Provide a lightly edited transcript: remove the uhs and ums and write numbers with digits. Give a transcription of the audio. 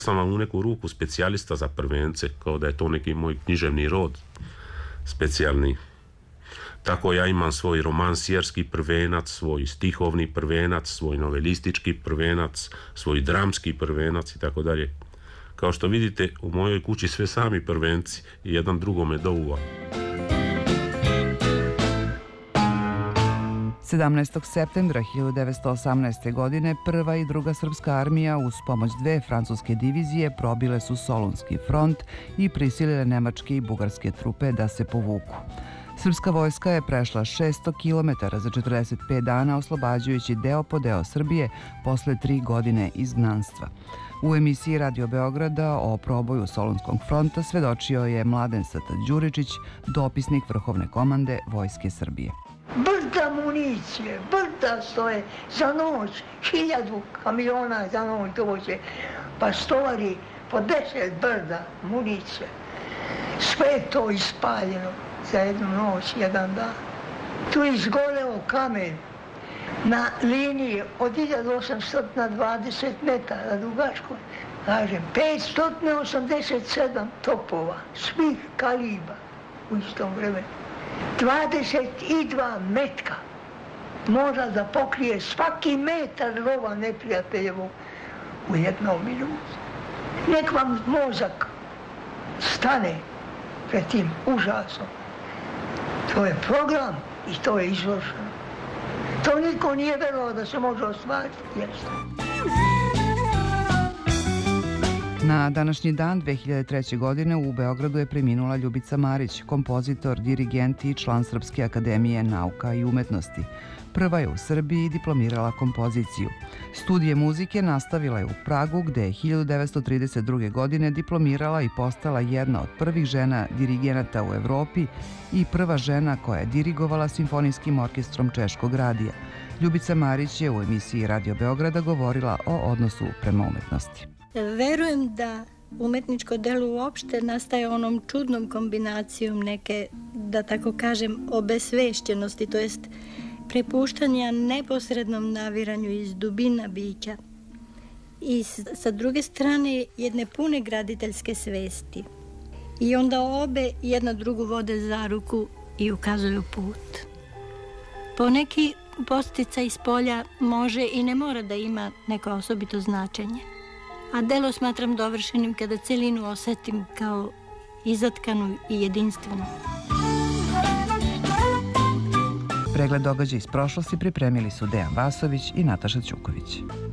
Sam vam u neku ruku specijalista za prvence, kao da je to neki moj književni rod specijalni. Tako ja imam svoj romansijerski prvenac, svoj stihovni prvenac, svoj novelistički prvenac, svoj dramski prvenac i tako dalje. Kao što vidite, u mojoj kući sve sami prvenci i jedan drugome do uva. 17. septembra 1918. godine prva i druga srpska armija uz pomoć dve francuske divizije probile su Solunski front i prisilile nemačke i bugarske trupe da se povuku. Srpska vojska je prešla 600 km za 45 dana, oslobađajući deo po deo Srbije posle 3 godine izgnanstva. U emisiji Radio Beograda o proboju Solunskog fronta svedočio je Mladen Sata Đuričić, dopisnik Vrhovne komande Vojske Srbije. Brda municije, brda stoje za noć, 1000 kamiona za noć dođe, pa stovari po 10 brda municije. Sve je to ispaljeno za jednu noć, jedan dan. Tu je izgoreo kamen na liniji od 1820 metara dugačko, kažem, 587 topova, svih kaliba u istom vremenu. 22 metka mora da pokrije svaki metar rova neprijateljevu u jednom minutu. Nek vam mozak stane pred tim užasom. To je program i to je izvršeno. To niko nije verovao da se može ostvariti. Na današnji dan 2003. godine u Beogradu je preminula Ljubica Marić, kompozitor, dirigent i član Srpske akademije nauka i umetnosti. Prva je u Srbiji diplomirala kompoziciju. Studije muzike nastavila je u Pragu, gde je 1932. godine diplomirala i postala jedna od prvih žena dirigenata u Evropi i prva žena koja je dirigovala Simfonijskim orkestrom Češkog radija. Ljubica Marić je u emisiji Radio Beograda govorila o odnosu prema umetnosti. Verujem da umetničko delo uopšte nastaje onom čudnom kombinacijom neke, da tako kažem, obesvešćenosti, to jest prepuštanja neposrednom naviranju iz dubina bića i sa druge strane jedne pune graditeljske svesti. I onda obe jedna drugu vode za ruku i ukazuju put. Poneki postica iz polja može i ne mora da ima neko osobito značenje, a delo smatram dovršenim kada celinu osetim kao izatkanu i jedinstvenu. Pregled događaja iz prošlosti pripremili su Dejan Vasović i Nataša Ćuković.